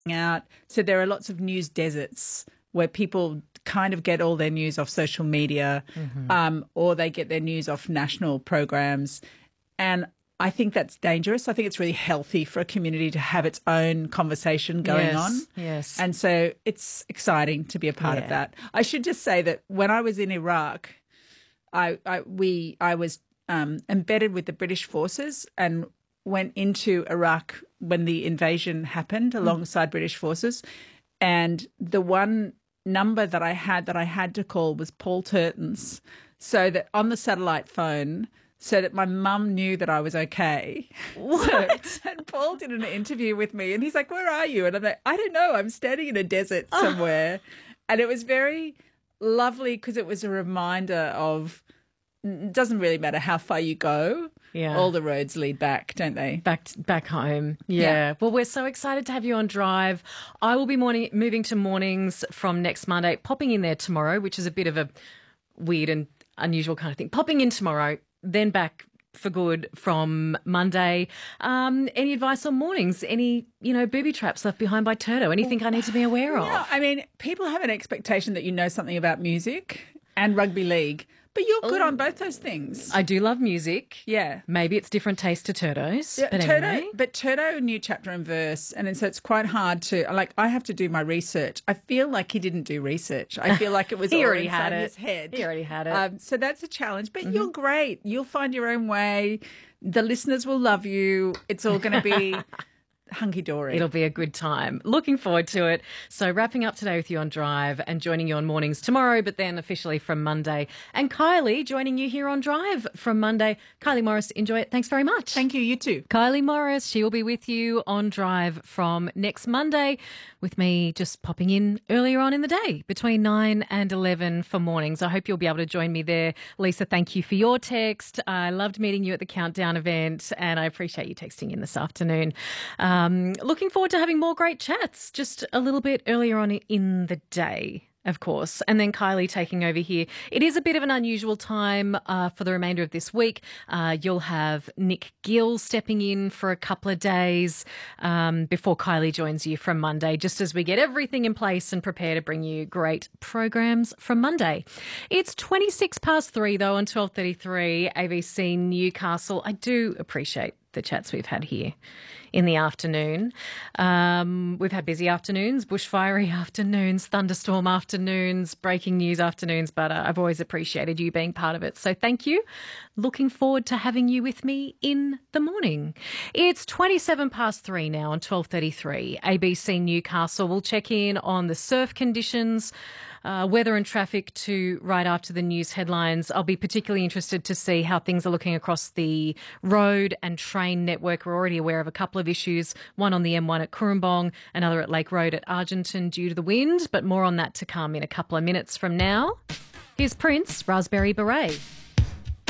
out. So there are lots of news deserts where people kind of get all their news off social media, or they get their news off national programs. And I think that's dangerous. I think it's really healthy for a community to have its own conversation going on. Yes. And so it's exciting to be a part of that. I should just say that when I was in Iraq, I was embedded with the British forces and went into Iraq when the invasion happened alongside British forces. And the one number that I had to call was Paul Turton's, so that on the satellite phone, so that my mum knew that I was okay. What? And Paul did an interview with me and he's like, "Where are you?" And I'm like, "I don't know. I'm standing in a desert somewhere." And it was very lovely because it was a reminder of it doesn't really matter how far you go. Yeah. All the roads lead back, don't they? Back home. Yeah. Well, we're so excited to have you on Drive. I will be moving to mornings from next Monday, popping in there tomorrow, which is a bit of a weird and unusual kind of thing. Popping in tomorrow, then back for good from Monday. Any advice on mornings? Any, booby traps left behind by Turdo? Anything I need to be aware of? I mean, people have an expectation that you know something about music and rugby league, but you're good on both those things. I do love music. Yeah. Maybe it's different taste to Turdo's. Yeah, but anyway. Turdo knew chapter and verse, and so it's quite hard to, I have to do my research. I feel like he didn't do research. I feel like it was He all already inside had it. his head. He already had it. So that's a challenge, but you're great. You'll find your own way. The listeners will love you. It's all going to be hunky-dory. It'll be a good time. Looking forward to it. So wrapping up today with you on Drive and joining you on mornings tomorrow, but then officially from Monday. And Kylie joining you here on Drive from Monday. Kylie Morris, enjoy it. Thanks very much. Thank you. You too. Kylie Morris, she will be with you on Drive from next Monday, with me just popping in earlier on in the day between 9 and 11 for mornings. I hope you'll be able to join me there. Lisa, thank you for your text. I loved meeting you at the Countdown event and I appreciate you texting in this afternoon. Looking forward to having more great chats just a little bit earlier on in the day, of course. And then Kylie taking over here. It is a bit of an unusual time for the remainder of this week. You'll have Nick Gill stepping in for a couple of days before Kylie joins you from Monday, just as we get everything in place and prepare to bring you great programs from Monday. It's 3 though on 12:33 ABC Newcastle. I do appreciate the chats we've had here in the afternoon. We've had busy afternoons, bushfiery afternoons, thunderstorm afternoons, breaking news afternoons, but I've always appreciated you being part of it. So thank you. Looking forward to having you with me in the morning. It's 3 now on 12:33 ABC Newcastle. We'll check in on the surf conditions, weather and traffic to right after the news headlines. I'll be particularly interested to see how things are looking across the road and train network. We're already aware of a couple of issues, one on the M1 at Cooranbong, another at Lake Road at Argenton due to the wind, but more on that to come in a couple of minutes from now. Here's Prince, Raspberry Beret.